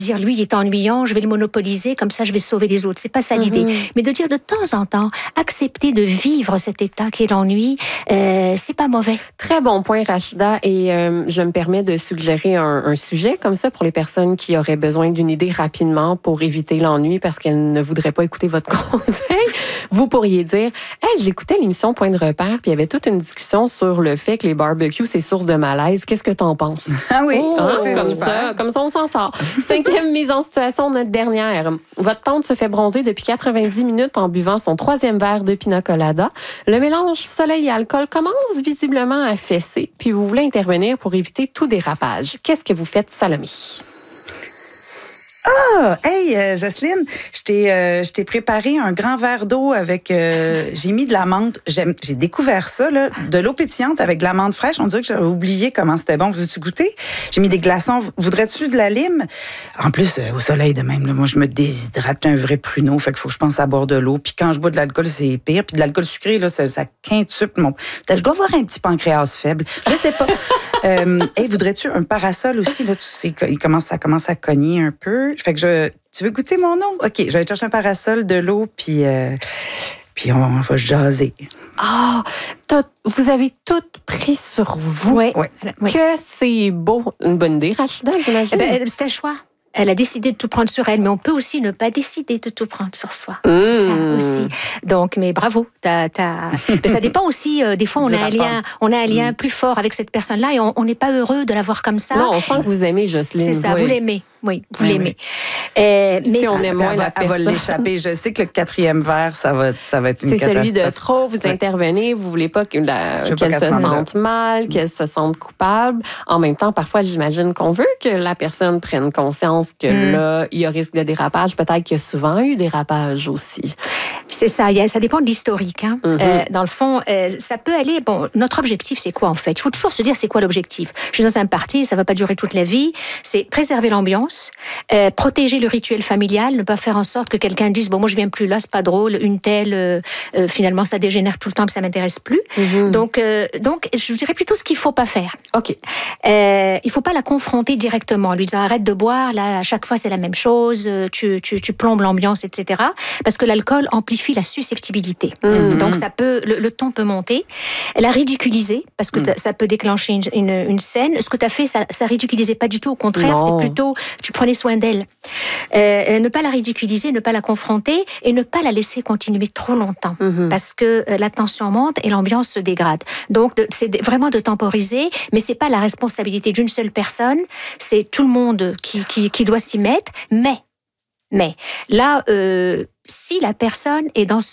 dire lui il est ennuyant, je vais le monopoliser, comme ça je vais sauver les autres. C'est pas ça l'idée. Mais de dire de temps en temps, accepter de vivre cet état qui est l'ennui, c'est pas mauvais. Très bon point, Rachida. Et je me permets de suggérer un sujet comme ça pour les personnes qui auraient besoin d'une idée rapidement pour éviter l'ennui parce qu'elles ne voudraient pas écouter votre conseil. Vous pourriez dire, hey, j'écoutais l'émission Point de repère, puis il y avait toute une discussion sur le fait que les barbecues, c'est source de malaise. Qu'est-ce que t'en penses? Ah oui, ça c'est comme super. comme ça, on s'en sort. 5e mise en situation, notre dernière. Votre tante se fait bronzer depuis 90 minutes en buvant son 3e verre de pina colada. Le mélange soleil et alcool commence visiblement à fesser, puis vous voulez intervenir pour éviter tout dérapage. Qu'est-ce que vous faites, Salomé? Ah, hey, Jocelyne, je t'ai préparé un grand verre d'eau avec, j'ai mis de la menthe. J'ai découvert ça, là, de l'eau pétillante avec de la menthe fraîche. On dirait que j'avais oublié comment c'était bon. Veux-tu goûter? J'ai mis des glaçons. Voudrais-tu de la lime? En plus, au soleil de même, là, moi, je me déshydrate, un vrai pruneau. Fait qu'il faut que je pense à boire de l'eau. Puis quand je bois de l'alcool, c'est pire. Puis de l'alcool sucré, là, ça quintuple mon... Je dois avoir un petit pancréas faible. Je sais pas. Hey, voudrais-tu un parasol aussi? Là, tu sais, ça commence à cogner un peu. Fait que tu veux goûter mon eau? OK, je vais aller chercher un parasol, de l'eau, puis on va jaser. Ah, vous avez tout pris sur vous. Oui. Que c'est beau. Une bonne idée, Rachida, j'imagine. C'est un choix. Elle a décidé de tout prendre sur elle, mais on peut aussi ne pas décider de tout prendre sur soi. C'est ça aussi. Donc, mais bravo. Mais ça dépend aussi. Des fois, on a un lien plus fort avec cette personne-là et on n'est pas heureux de la voir comme ça. Non, on sent que vous aimez Jocelyne. C'est ça, vous l'aimez. Oui, vous l'aimez. Mais si on aime moins la elle va l'échapper. Je sais que le 4e verre, ça va être une catastrophe. C'est celui de trop. Vous intervenez. Vous voulez pas qu'elle se sente mal, qu'elle se sente coupable. En même temps, parfois, j'imagine qu'on veut que la personne prenne conscience que là, il y a risque de dérapage. Peut-être qu'il y a souvent eu dérapage aussi. C'est ça. Ça dépend de l'historique. Hein. Dans le fond, ça peut aller... Bon, notre objectif, c'est quoi, en fait? Il faut toujours se dire, c'est quoi l'objectif? Je suis dans un party, ça va pas durer toute la vie. C'est préserver l'ambiance, protéger le rituel familial, ne pas faire en sorte que quelqu'un dise, bon, moi, je viens plus là, c'est pas drôle, une telle, finalement, ça dégénère tout le temps, puis ça m'intéresse plus. Donc, je dirais plutôt ce qu'il faut pas faire. OK. Il faut pas la confronter directement, lui dire, arrête de boire, là, à chaque fois, c'est la même chose, tu plombes l'ambiance, etc. Parce que l'alcool amplifie la susceptibilité. Donc, le ton peut monter. La ridiculiser, parce que ça peut déclencher une scène. Ce que tu as fait, ça ridiculisait pas du tout. Au contraire, c'était plutôt, tu prenais soin d'elle. Ne pas la ridiculiser, ne pas la confronter et ne pas la laisser continuer trop longtemps. Parce que la tension monte et l'ambiance se dégrade. Donc, c'est vraiment de temporiser, mais c'est pas la responsabilité d'une seule personne. C'est tout le monde qui doit s'y mettre. Mais là, si la personne est dans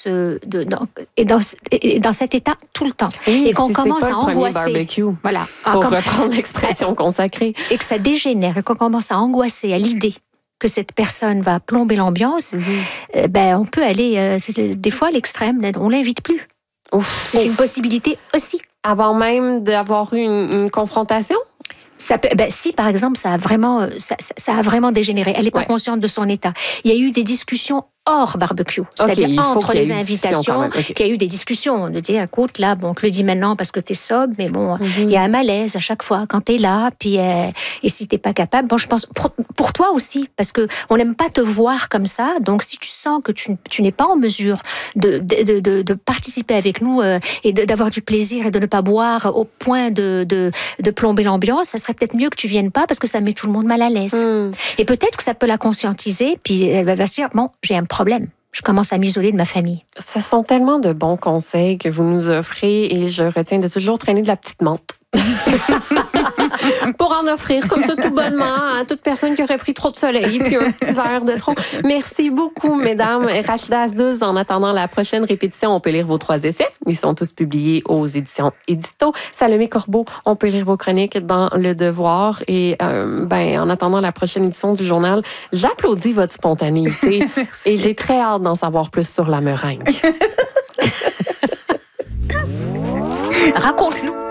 cet état tout le temps et qu'on commence à angoisser, voilà, pour reprendre l'expression consacrée, et que ça dégénère et qu'on commence à angoisser à l'idée que cette personne va plomber l'ambiance, on peut aller des fois à l'extrême. On l'invite plus. C'est une possibilité aussi. Avant même d'avoir eu une confrontation. Ça peut, si par exemple ça a vraiment dégénéré, elle n'est pas consciente de son état. Il y a eu des discussions hors barbecue, c'est-à-dire entre les invitations, qu'il y a eu des discussions, de dire écoute là, bon, on te le dit maintenant parce que t'es sobre, mais bon, il y a un malaise à chaque fois quand t'es là, puis et si t'es pas capable, bon, je pense pour toi aussi, parce que on n'aime pas te voir comme ça, donc si tu sens que tu n'es pas en mesure de participer avec nous et d'avoir du plaisir et de ne pas boire au point de plomber l'ambiance, ça serait peut-être mieux que tu viennes pas parce que ça met tout le monde mal à l'aise. Et peut-être que ça peut la conscientiser, puis elle va se dire bon, j'ai un problème. Je commence à m'isoler de ma famille. Ce sont tellement de bons conseils que vous nous offrez et je retiens de toujours traîner de la petite menthe. Pour en offrir comme ça tout bonnement à toute personne qui aurait pris trop de soleil puis un petit verre de trop. Merci beaucoup, mesdames. Rachida Asdouz, en attendant la prochaine répétition, on peut lire vos 3 essais. Ils sont tous publiés aux éditions Édito. Salomé Corbeau, on peut lire vos chroniques dans Le Devoir. Et en attendant la prochaine édition du journal, j'applaudis votre spontanéité et j'ai très hâte d'en savoir plus sur la meringue. Raconte-nous.